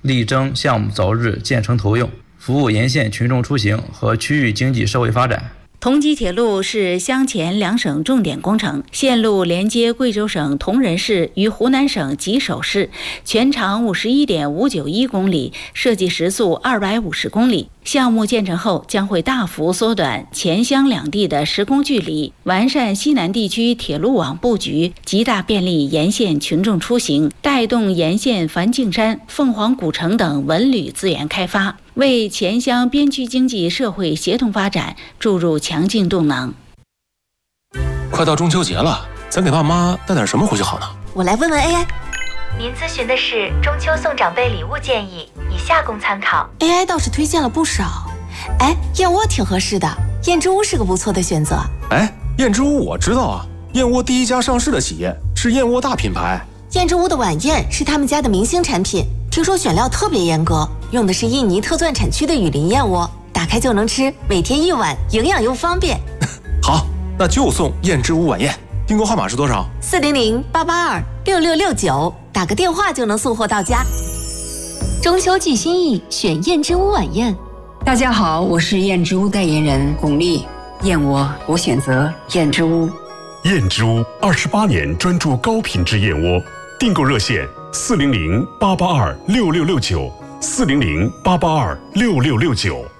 力争项目早日建成投用，服务沿线群众出行和区域经济社会发展。 同济铁路是湘黔两省重点工程，线路连接贵州省铜仁市与湖南省吉首市，全长51.591公里，设计时速250公里。项目建成后将会大幅缩短黔湘两地的时空距离，完善西南地区铁路网布局，极大便利沿线群众出行，带动沿线梵净山、凤凰古城等文旅资源开发，为黔湘边区经济社会协同发展注入强劲动能。 快到中秋节了，咱给爸妈带点什么回去好呢？ 我来问问 AI。 您咨询的是中秋送长辈礼物建议，以下供参考。 AI 倒是推荐了不少。燕窝挺合适的，燕之屋是个不错的选择。 燕之屋我知道啊，燕窝第一家上市的企业，是燕窝大品牌。 燕之屋的晚宴是他们家的明星产品，听说选料特别严格，用的是印尼特钻产区的雨林燕窝，打开就能吃，每天一碗，营养又方便。 好，那就送燕之屋晚宴。订购号码是多少 ？400-882-6669，打个电话就能送货到家。 中秋寄心意，选燕之屋晚宴。 大家好，我是燕之屋代言人巩俐。燕窝，我选择燕之屋。 燕之屋28年专注高品质燕窝，订购热线400-882-6669，400-882-6669。